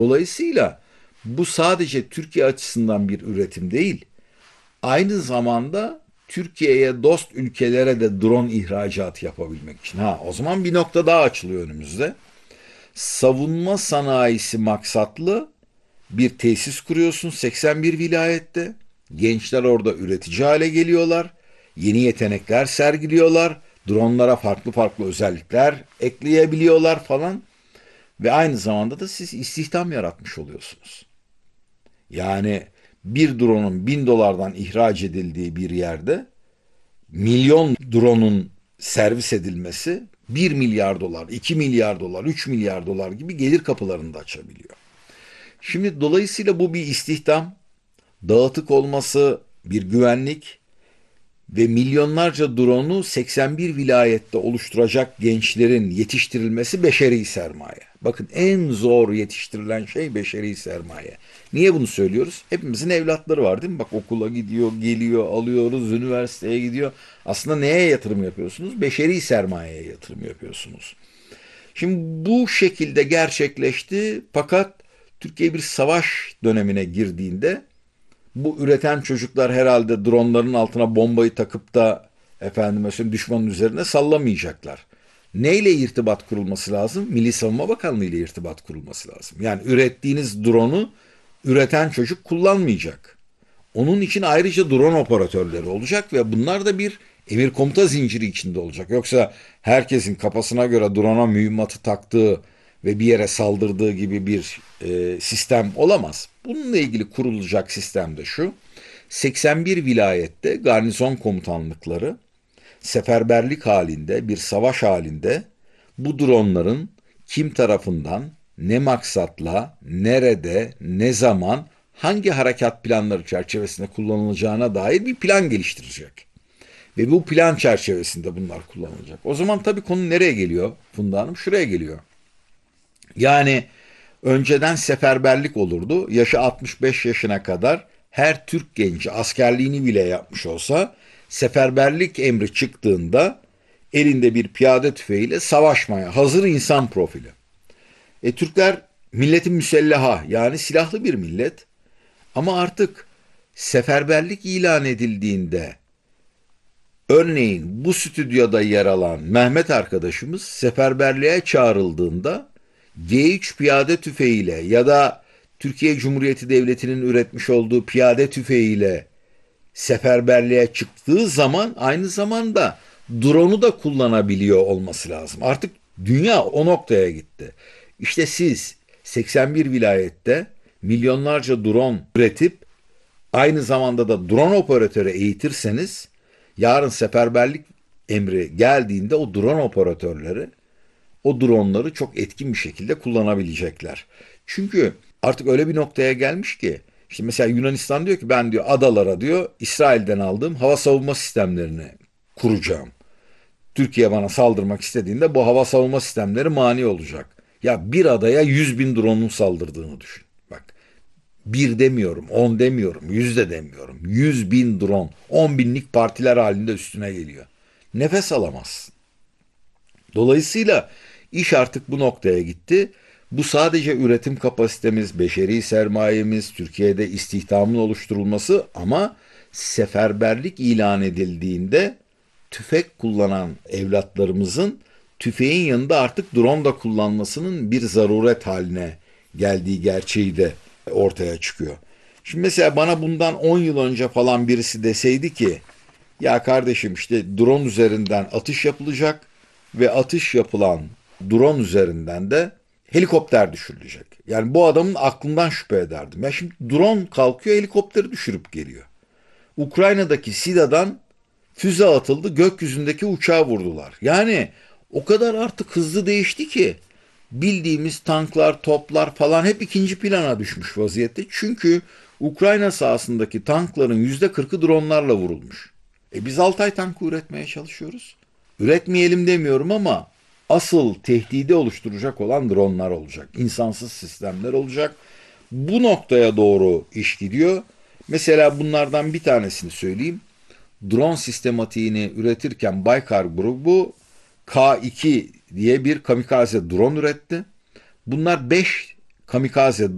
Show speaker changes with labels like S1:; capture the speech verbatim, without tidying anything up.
S1: Dolayısıyla bu sadece Türkiye açısından bir üretim değil, aynı zamanda Türkiye'ye dost ülkelere de drone ihracatı yapabilmek için. Ha, o zaman bir nokta daha açılıyor önümüzde. Savunma sanayisi maksatlı bir tesis kuruyorsun seksen bir vilayette. Gençler orada üretici hale geliyorlar. Yeni yetenekler sergiliyorlar. Dronlara farklı farklı özellikler ekleyebiliyorlar falan. Ve aynı zamanda da siz istihdam yaratmış oluyorsunuz. Yani bir drone'un bin dolardan ihraç edildiği bir yerde milyon drone'un servis edilmesi bir milyar dolar, iki milyar dolar, üç milyar dolar gibi gelir kapılarını da açabiliyor. Şimdi dolayısıyla bu bir istihdam, dağıtık olması bir güvenlik ve milyonlarca drone'u seksen bir vilayette oluşturacak gençlerin yetiştirilmesi beşeri sermaye. Bakın en zor yetiştirilen şey beşeri sermaye. Niye bunu söylüyoruz? Hepimizin evlatları var değil mi? Bak okula gidiyor, geliyor, alıyoruz, üniversiteye gidiyor. Aslında neye yatırım yapıyorsunuz? Beşeri sermayeye yatırım yapıyorsunuz. Şimdi bu şekilde gerçekleşti fakat Türkiye bir savaş dönemine girdiğinde bu üreten çocuklar herhalde dronların altına bombayı takıp da efendim mesela düşmanın üzerine sallamayacaklar. Neyle irtibat kurulması lazım? Milli Savunma Bakanlığı ile irtibat kurulması lazım. Yani ürettiğiniz drone'u üreten çocuk kullanmayacak. Onun için ayrıca drone operatörleri olacak ve bunlar da bir emir komuta zinciri içinde olacak. Yoksa herkesin kafasına göre drone'a mühimmatı taktığı ve bir yere saldırdığı gibi bir e, sistem olamaz. Bununla ilgili kurulacak sistem de şu. seksen bir vilayette garnizon komutanlıkları seferberlik halinde, bir savaş halinde bu dronların kim tarafından, ne maksatla, nerede, ne zaman, hangi harekat planları çerçevesinde kullanılacağına dair bir plan geliştirecek. Ve bu plan çerçevesinde bunlar kullanılacak. O zaman tabii konu nereye geliyor Funda Hanım? Şuraya geliyor. Yani önceden seferberlik olurdu. Yaşı altmış beş yaşına kadar her Türk genci askerliğini bile yapmış olsa seferberlik emri çıktığında elinde bir piyade tüfeğiyle savaşmaya hazır insan profili. E Türkler milletin müsellaha yani silahlı bir millet ama artık seferberlik ilan edildiğinde örneğin bu stüdyoda yer alan Mehmet arkadaşımız seferberliğe çağrıldığında G üç piyade tüfeğiyle ya da Türkiye Cumhuriyeti Devleti'nin üretmiş olduğu piyade tüfeğiyle seferberliğe çıktığı zaman aynı zamanda drone'u da kullanabiliyor olması lazım. Artık dünya o noktaya gitti. İşte siz seksen bir vilayette milyonlarca drone üretip aynı zamanda da drone operatörü eğitirseniz yarın seferberlik emri geldiğinde o drone operatörleri o dronları çok etkin bir şekilde kullanabilecekler. Çünkü artık öyle bir noktaya gelmiş ki işte mesela Yunanistan diyor ki ben diyor adalara diyor İsrail'den aldığım hava savunma sistemlerini kuracağım. Türkiye bana saldırmak istediğinde bu hava savunma sistemleri mani olacak. Ya bir adaya yüz bin drone'un saldırdığını düşün. Bak bir demiyorum, on demiyorum, yüz de demiyorum. Yüz bin drone, on binlik partiler halinde üstüne geliyor. Nefes alamazsın. Dolayısıyla iş artık bu noktaya gitti. Bu sadece üretim kapasitemiz, beşeri sermayemiz, Türkiye'de istihdamın oluşturulması ama seferberlik ilan edildiğinde tüfek kullanan evlatlarımızın tüfeğin yanında artık drone da kullanmasının bir zaruret haline geldiği gerçeği de ortaya çıkıyor. Şimdi mesela bana bundan on yıl önce falan birisi deseydi ki ya kardeşim işte drone üzerinden atış yapılacak ve atış yapılan drone üzerinden de helikopter düşürülecek. Yani bu adamın aklından şüphe ederdim. Ya şimdi drone kalkıyor helikopteri düşürüp geliyor. Ukrayna'daki SİDA'dan füze atıldı gökyüzündeki uçağı vurdular. Yani o kadar artık hızlı değişti ki bildiğimiz tanklar, toplar falan hep ikinci plana düşmüş vaziyette. Çünkü Ukrayna sahasındaki tankların yüzde kırkı dronlarla vurulmuş. E biz Altay tankı üretmeye çalışıyoruz. Üretmeyelim demiyorum ama asıl tehdidi oluşturacak olan dronlar olacak. İnsansız sistemler olacak. Bu noktaya doğru iş gidiyor. Mesela bunlardan bir tanesini söyleyeyim. Drone sistematiğini üretirken Baykar grubu K iki diye bir kamikaze drone üretti. Bunlar beş kamikaze